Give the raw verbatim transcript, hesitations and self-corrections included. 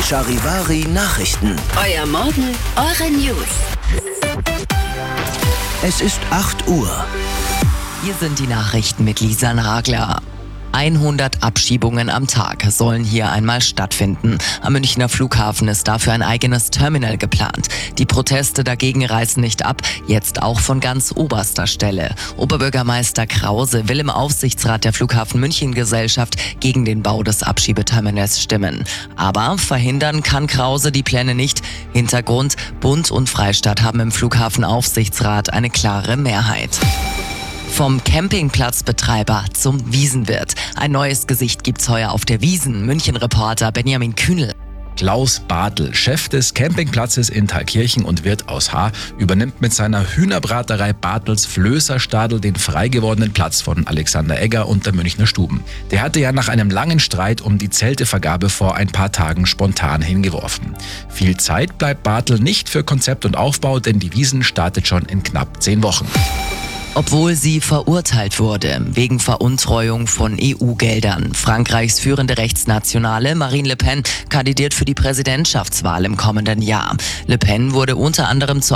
Die Charivari Nachrichten. Euer Morgen, eure News. Es ist acht Uhr. Hier sind die Nachrichten mit Lisa Nagler. hundert Abschiebungen am Tag sollen hier einmal stattfinden. Am Münchner Flughafen ist dafür ein eigenes Terminal geplant. Die Proteste dagegen reißen nicht ab, jetzt auch von ganz oberster Stelle. Oberbürgermeister Krause will im Aufsichtsrat der Flughafen München Gesellschaft gegen den Bau des Abschiebeterminals stimmen. Aber verhindern kann Krause die Pläne nicht. Hintergrund: Bund und Freistaat haben im Flughafenaufsichtsrat eine klare Mehrheit. Vom Campingplatzbetreiber zum Wiesenwirt. Ein neues Gesicht gibt's heuer auf der Wiesn. München-Reporter Benjamin Kühnel. Klaus Bartel, Chef des Campingplatzes in Thalkirchen und Wirt aus Haar, übernimmt mit seiner Hühnerbraterei Bartels Flößerstadel den frei gewordenen Platz von Alexander Egger und der Münchner Stuben. Der hatte ja nach einem langen Streit um die Zeltevergabe vor ein paar Tagen spontan hingeworfen. Viel Zeit bleibt Bartel nicht für Konzept und Aufbau, denn die Wiesn startet schon in knapp zehn Wochen. Obwohl sie verurteilt wurde wegen Veruntreuung von E U-Geldern. Frankreichs führende Rechtsnationale Marine Le Pen kandidiert für die Präsidentschaftswahl im kommenden Jahr. Le Pen wurde unter anderem zur